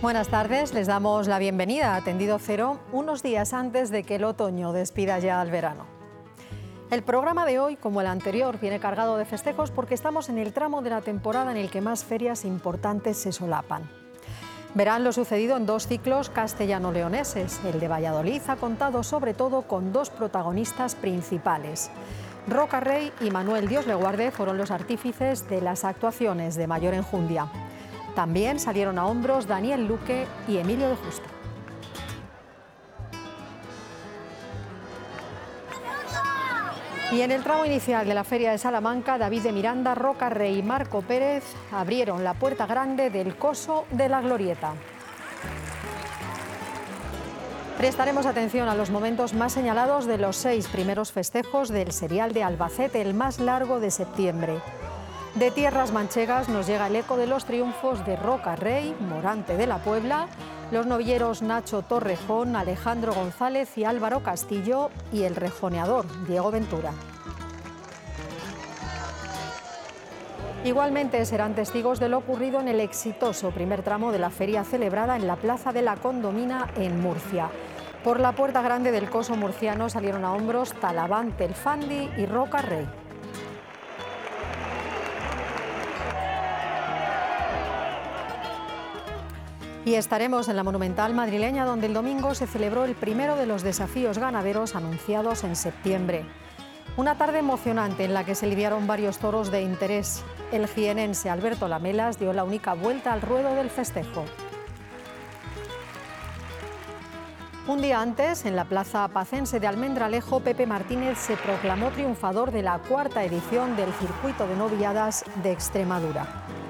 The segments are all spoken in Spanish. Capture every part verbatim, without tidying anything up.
Buenas tardes, les damos la bienvenida a Tendido Cero, unos días antes de que el otoño despida ya al verano. El programa de hoy, como el anterior, viene cargado de festejos porque estamos en el tramo de la temporada en el que más ferias importantes se solapan. Verán lo sucedido en dos ciclos castellano-leoneses. El de Valladolid ha contado sobre todo con dos protagonistas principales. Roca Rey y Manuel Dios le guarde fueron los artífices de las actuaciones de mayor enjundia. También salieron a hombros Daniel Luque y Emilio de Justo. Y en el tramo inicial de la Feria de Salamanca, David de Miranda, Roca Rey y Marco Pérez abrieron la puerta grande del Coso de la Glorieta. Prestaremos atención a los momentos más señalados de los seis primeros festejos del Serial de Albacete, el más largo de septiembre. De tierras manchegas nos llega el eco de los triunfos de Roca Rey, Morante de la Puebla, los novilleros Nacho Torrejón, Alejandro González y Álvaro Castillo y el rejoneador Diego Ventura. Igualmente serán testigos de lo ocurrido en el exitoso primer tramo de la feria celebrada en la Plaza de la Condomina en Murcia. Por la puerta grande del Coso murciano salieron a hombros Talavante el Fandi y Roca Rey. Y estaremos en la Monumental madrileña, donde el domingo se celebró el primero de los desafíos ganaderos anunciados en septiembre. Una tarde emocionante en la que se lidiaron varios toros de interés. El jienense Alberto Lamelas dio la única vuelta al ruedo del festejo. Un día antes, en la plaza pacense de Almendralejo, Pepe Martínez se proclamó triunfador de la cuarta edición del Circuito de Novilladas de Extremadura.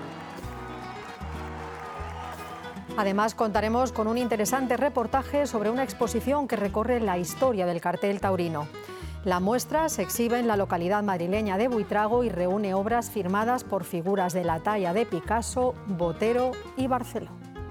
Además, contaremos con un interesante reportaje sobre una exposición que recorre la historia del cartel taurino. La muestra se exhibe en la localidad madrileña de Buitrago y reúne obras firmadas por figuras de la talla de Picasso, Botero y Barceló.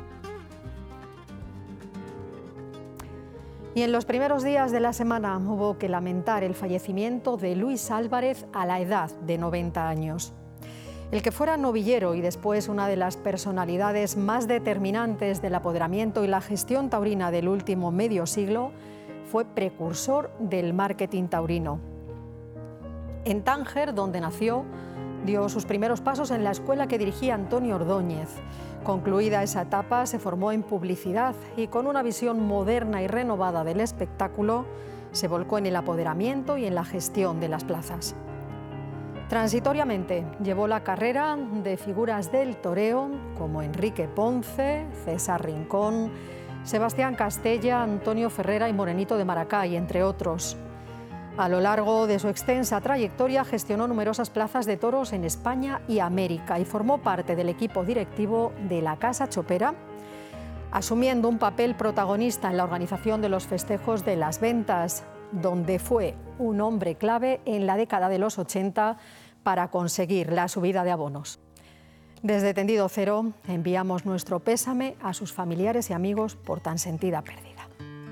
Y en los primeros días de la semana hubo que lamentar el fallecimiento de Luis Álvarez a la edad de noventa años. El que fuera novillero y después una de las personalidades más determinantes del apoderamiento y la gestión taurina del último medio siglo, fue precursor del marketing taurino. En Tánger, donde nació, dio sus primeros pasos en la escuela que dirigía Antonio Ordóñez. Concluida esa etapa, se formó en publicidad y con una visión moderna y renovada del espectáculo, se volcó en el apoderamiento y en la gestión de las plazas. Transitoriamente llevó la carrera de figuras del toreo como Enrique Ponce, César Rincón, Sebastián Castella, Antonio Ferrera y Morenito de Maracay, entre otros. A lo largo de su extensa trayectoria gestionó numerosas plazas de toros en España y América y formó parte del equipo directivo de la Casa Chopera, asumiendo un papel protagonista en la organización de los festejos de las ventas, donde fue un hombre clave en la década de los ochenta para conseguir la subida de abonos. Desde Tendido Cero enviamos nuestro pésame a sus familiares y amigos por tan sentida pérdida.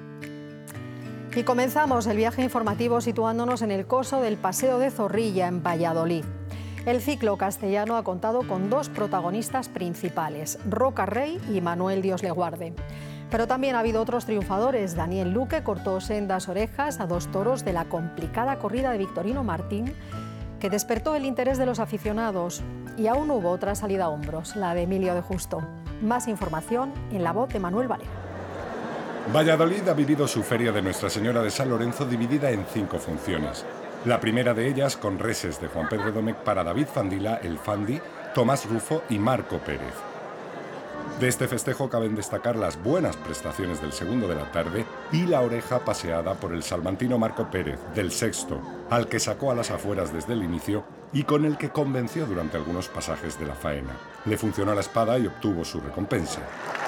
Y comenzamos el viaje informativo situándonos en el Coso del Paseo de Zorrilla, en Valladolid. El ciclo castellano ha contado con dos protagonistas principales, Roca Rey y Manuel Dios le guarde. Pero también ha habido otros triunfadores. Daniel Luque cortó sendas orejas a dos toros de la complicada corrida de Victorino Martín, que despertó el interés de los aficionados. Y aún hubo otra salida a hombros, la de Emilio de Justo. Más información en la voz de Manuel Valero. Valladolid ha vivido su feria de Nuestra Señora de San Lorenzo dividida en cinco funciones. La primera de ellas con reses de Juan Pedro Domecq para David Fandila, el Fandi, Tomás Rufo y Marco Pérez. De este festejo caben destacar las buenas prestaciones del segundo de la tarde y la oreja paseada por el salmantino Marco Pérez, del sexto, al que sacó a las afueras desde el inicio y con el que convenció durante algunos pasajes de la faena. Le funcionó la espada y obtuvo su recompensa.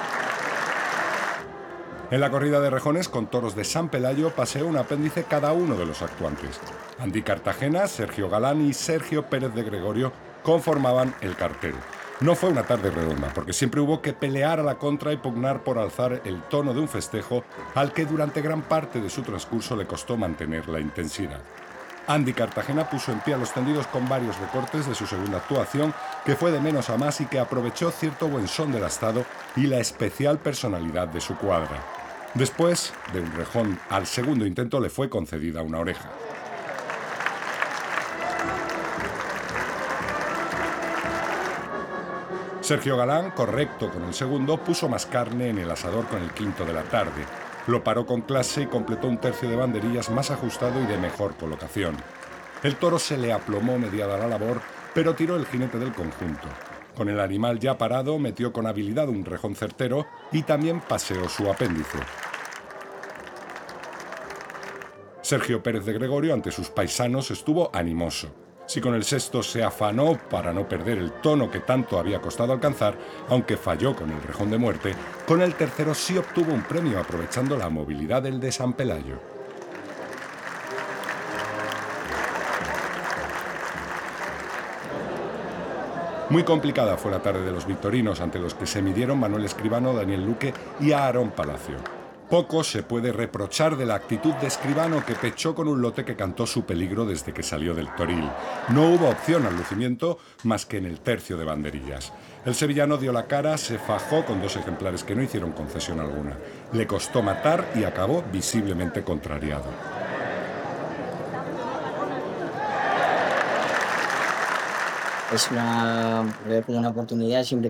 En la corrida de rejones con toros de San Pelayo paseó un apéndice cada uno de los actuantes. Andy Cartagena, Sergio Galán y Sergio Pérez de Gregorio conformaban el cartel. No fue una tarde redonda, porque siempre hubo que pelear a la contra y pugnar por alzar el tono de un festejo al que durante gran parte de su transcurso le costó mantener la intensidad. Andy Cartagena puso en pie a los tendidos con varios recortes de su segunda actuación, que fue de menos a más y que aprovechó cierto buen son del astado y la especial personalidad de su cuadra. Después de un rejón al segundo intento le fue concedida una oreja. Sergio Galán, correcto con el segundo, puso más carne en el asador con el quinto de la tarde. Lo paró con clase y completó un tercio de banderillas más ajustado y de mejor colocación. El toro se le aplomó mediada la labor, pero tiró el jinete del conjunto. Con el animal ya parado, metió con habilidad un rejón certero y también paseó su apéndice. Sergio Pérez de Gregorio, ante sus paisanos, estuvo animoso. Si con el sexto se afanó para no perder el tono que tanto había costado alcanzar, aunque falló con el rejón de muerte, con el tercero sí obtuvo un premio aprovechando la movilidad del de San Pelayo. Muy complicada fue la tarde de los victorinos, ante los que se midieron Manuel Escribano, Daniel Luque y Aarón Palacio. Poco se puede reprochar de la actitud de Escribano, que pechó con un lote que cantó su peligro desde que salió del toril. No hubo opción al lucimiento más que en el tercio de banderillas. El sevillano dio la cara, se fajó con dos ejemplares que no hicieron concesión alguna. Le costó matar y acabó visiblemente contrariado. Es una, una oportunidad siempre